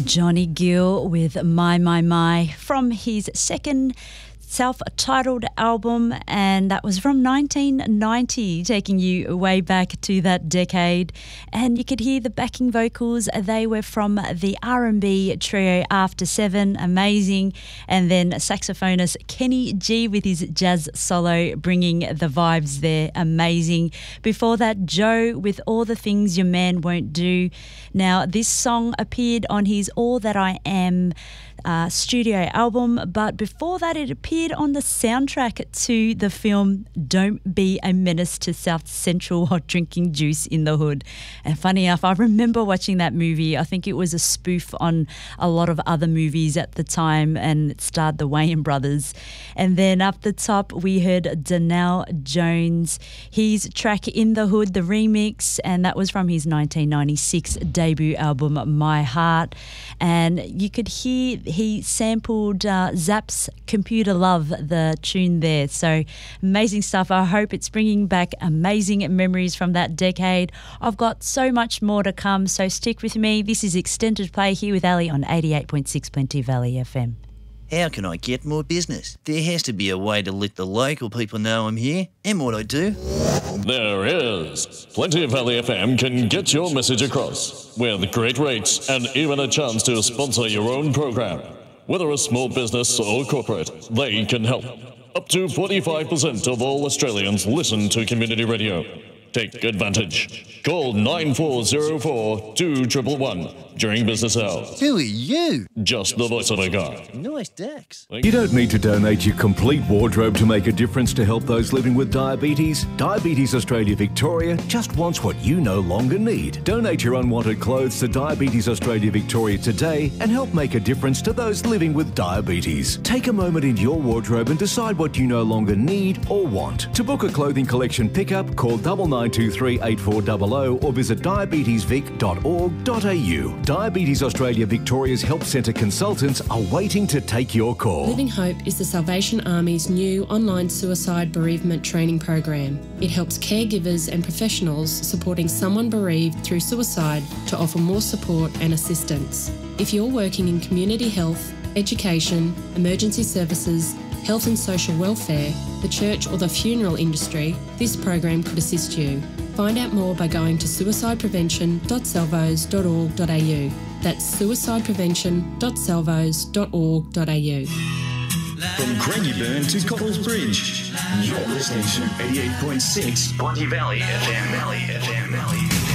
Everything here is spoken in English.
Johnny Gill with My from his second self-titled album, and that was from 1990, taking you way back to that decade. And you could hear the backing vocals. They were from the R&B trio After Seven, amazing. And then saxophonist Kenny G with his jazz solo, bringing the vibes there, amazing. Before that, Joe with All the Things Your Man Won't Do. Now, this song appeared on his All That I Am studio album, but before that it appeared on the soundtrack to the film Don't Be a Menace to South Central Hot Drinking Juice in the Hood. And funny enough, I remember watching that movie. I think it was a spoof on a lot of other movies at the time, and it starred the Wayans brothers. And then up the top we heard Donnell Jones, his track In the Hood, the remix, and that was from his 1996 debut album My Heart. And you could hear he sampled Zapp's Computer Love, the tune there. So amazing stuff. I hope it's bringing back amazing memories from that decade. I've got so much more to come, so stick with me. This is Extended Play here with Ali on 88.6 Plenty Valley FM. How can I get more business? There has to be a way to let the local people know I'm here and what I do. There is. Plenty Valley FM can get your message across with great rates and even a chance to sponsor your own program. Whether a small business or corporate, they can help. Up to 45% of all Australians listen to community radio. Take advantage. Call 9404 2111 during business hours. Who are you? Just the voice of a guy. Nice Dax. You don't need to donate your complete wardrobe to make a difference to help those living with diabetes. Diabetes Australia Victoria just wants what you no longer need. Donate your unwanted clothes to Diabetes Australia Victoria today and help make a difference to those living with diabetes. Take a moment in your wardrobe and decide what you no longer need or want. To book a clothing collection pickup, call 9923 8400 or visit diabetesvic.org.au. Diabetes Australia Victoria's Help Centre consultants are waiting to take your call. Living Hope is the Salvation Army's new online suicide bereavement training program. It helps caregivers and professionals supporting someone bereaved through suicide to offer more support and assistance. If you're working in community health, education, emergency services, health and social welfare, the church or the funeral industry, this program could assist you. Find out more by going to suicideprevention.salvos.org.au. That's suicideprevention.salvos.org.au. From Craigieburn to Copples Bridge, you're listening to 88.6 Plenty Valley FM.